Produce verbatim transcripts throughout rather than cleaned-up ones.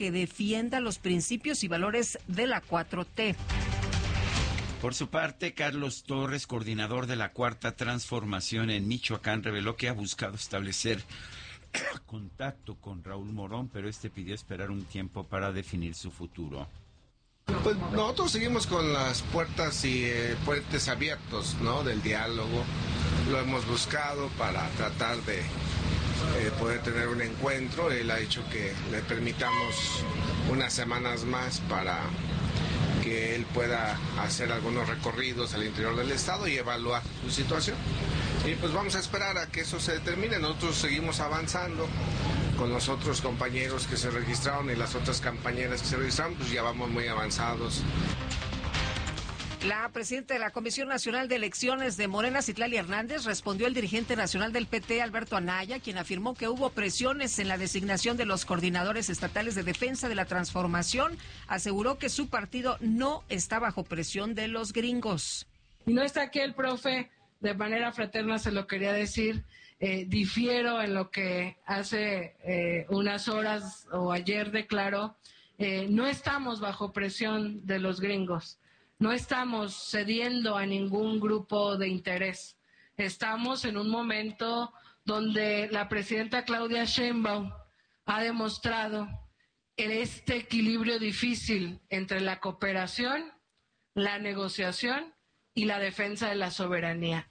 que defienda los principios y valores de la cuatro T. Por su parte, Carlos Torres, coordinador de la Cuarta Transformación en Michoacán, reveló que ha buscado establecer contacto con Raúl Morón, pero este pidió esperar un tiempo para definir su futuro. Pues nosotros seguimos con las puertas y eh, puentes abiertos, ¿no? Del diálogo. Lo hemos buscado para tratar de eh, poder tener un encuentro. Él ha dicho que le permitamos unas semanas más para que él pueda hacer algunos recorridos al interior del estado y evaluar su situación. Y pues vamos a esperar a que eso se determine. Nosotros seguimos avanzando con los otros compañeros que se registraron y las otras compañeras que se registraron, pues ya vamos muy avanzados. La presidenta de la Comisión Nacional de Elecciones de Morena, Citlali Hernández, respondió al dirigente nacional del P T, Alberto Anaya, quien afirmó que hubo presiones en la designación de los coordinadores estatales de defensa de la transformación. Aseguró que su partido no está bajo presión de los gringos. Y no está aquí el profe, de manera fraterna se lo quería decir, eh, difiero en lo que hace eh, unas horas o ayer declaró, eh, no estamos bajo presión de los gringos. No estamos cediendo a ningún grupo de interés. Estamos en un momento donde la presidenta Claudia Sheinbaum ha demostrado este equilibrio difícil entre la cooperación, la negociación y la defensa de la soberanía.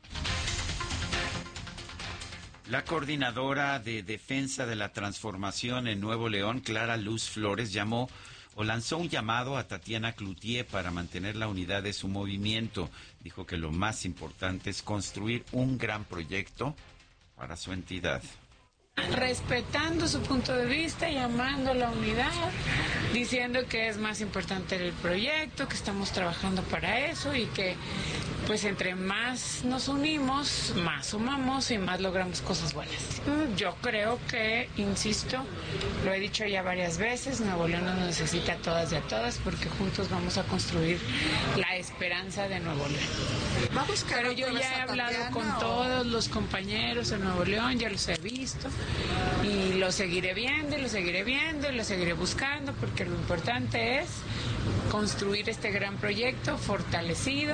La coordinadora de Defensa de la Transformación en Nuevo León, Clara Luz Flores, llamó o lanzó un llamado a Tatiana Cloutier para mantener la unidad de su movimiento. Dijo que lo más importante es construir un gran proyecto para su entidad. Respetando su punto de vista, llamando a la unidad, diciendo que es más importante el proyecto, que estamos trabajando para eso y que pues entre más nos unimos, más sumamos y más logramos cosas buenas. Yo creo que, insisto, lo he dicho ya varias veces, Nuevo León nos necesita a todas y a todas porque juntos vamos a construir la esperanza de Nuevo León. ¿Va a buscar Pero yo ya he hablado Tatiana, con o... todos los compañeros en Nuevo León, ya los he visto y lo seguiré viendo y lo seguiré viendo y lo seguiré buscando porque lo importante es construir este gran proyecto fortalecido.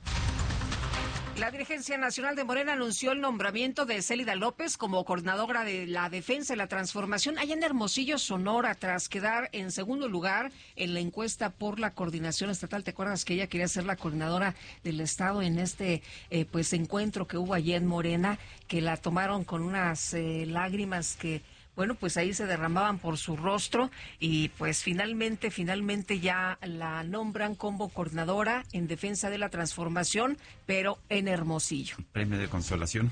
La dirigencia nacional de Morena anunció el nombramiento de Célida López como coordinadora de la defensa y la transformación allá en Hermosillo, Sonora, tras quedar en segundo lugar en la encuesta por la coordinación estatal. ¿Te acuerdas que ella quería ser la coordinadora del estado en este eh, pues encuentro que hubo allá en Morena, que la tomaron con unas eh, lágrimas que... Bueno, pues ahí se derramaban por su rostro y pues finalmente, finalmente ya la nombran como coordinadora en defensa de la transformación, pero en Hermosillo. Premio de consolación.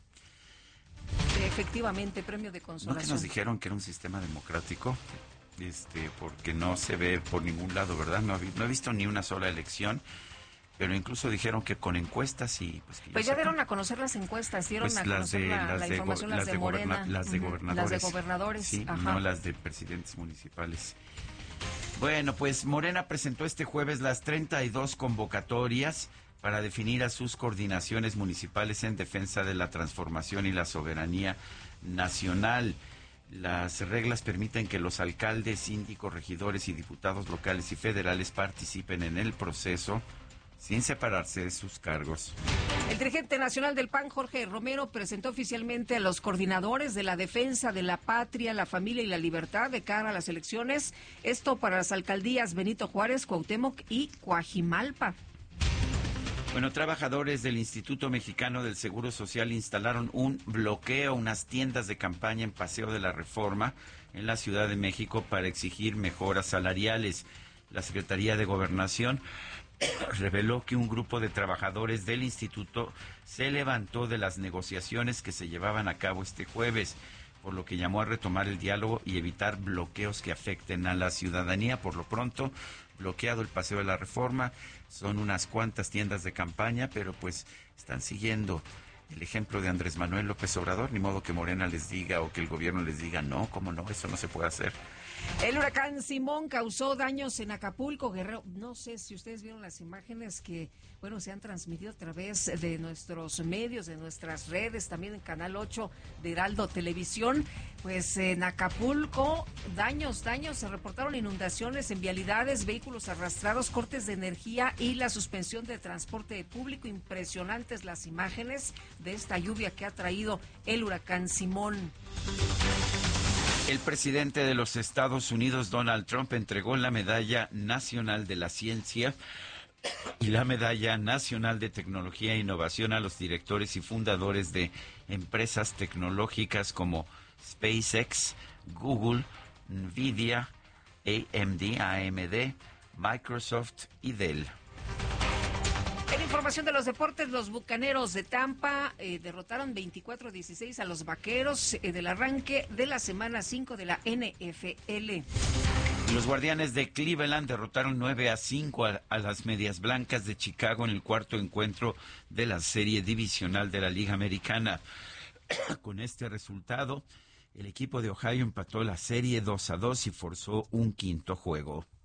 Efectivamente, premio de consolación. ¿No que nos dijeron que era un sistema democrático? Este, porque no se ve por ningún lado, ¿verdad? No, no he visto ni una sola elección. Pero incluso dijeron que con encuestas y... Pues, que pues ya sepa, dieron a conocer las encuestas, dieron pues a las conocer de, la, las la de, información, las las de, de Morena. Goberna, las de uh-huh. gobernadores. Las de gobernadores, sí, ajá. No las de presidentes municipales. Bueno, pues Morena presentó este jueves las treinta y dos convocatorias para definir a sus coordinaciones municipales en defensa de la transformación y la soberanía nacional. Las reglas permiten que los alcaldes, síndicos, regidores y diputados locales y federales participen en el proceso sin separarse de sus cargos. El dirigente nacional del P A N, Jorge Romero, presentó oficialmente a los coordinadores de la defensa de la patria, la familia y la libertad de cara a las elecciones. Esto para las alcaldías Benito Juárez, Cuauhtémoc y Coajimalpa. Bueno, trabajadores del Instituto Mexicano del Seguro Social instalaron un bloqueo, unas tiendas de campaña en Paseo de la Reforma en la Ciudad de México para exigir mejoras salariales. La Secretaría de Gobernación reveló que un grupo de trabajadores del instituto se levantó de las negociaciones que se llevaban a cabo este jueves, por lo que llamó a retomar el diálogo y evitar bloqueos que afecten a la ciudadanía. Por lo pronto, bloqueado el Paseo de la Reforma, son unas cuantas tiendas de campaña, pero pues están siguiendo el ejemplo de Andrés Manuel López Obrador, ni modo que Morena les diga o que el gobierno les diga, no, cómo no, eso no se puede hacer. El huracán Simón causó daños en Acapulco, Guerrero. No sé si ustedes vieron las imágenes que, bueno, se han transmitido a través de nuestros medios, de nuestras redes, también en Canal ocho de Heraldo Televisión. Pues en Acapulco, daños, daños, se reportaron inundaciones en vialidades, vehículos arrastrados, cortes de energía y la suspensión de transporte público. Impresionantes las imágenes de esta lluvia que ha traído el huracán Simón. El presidente de los Estados Unidos, Donald Trump, entregó la Medalla Nacional de la Ciencia y la Medalla Nacional de Tecnología e Innovación a los directores y fundadores de empresas tecnológicas como SpaceX, Google, Nvidia, A M D, A M D, Microsoft y Dell. En información de los deportes, los Bucaneros de Tampa eh, derrotaron veinticuatro a dieciséis a los Vaqueros eh, del arranque de la semana cinco de la N F L. Los Guardianes de Cleveland derrotaron nueve a cinco a, a las Medias Blancas de Chicago en el cuarto encuentro de la serie divisional de la Liga Americana. Con este resultado, el equipo de Ohio empató la serie dos a dos y forzó un quinto juego.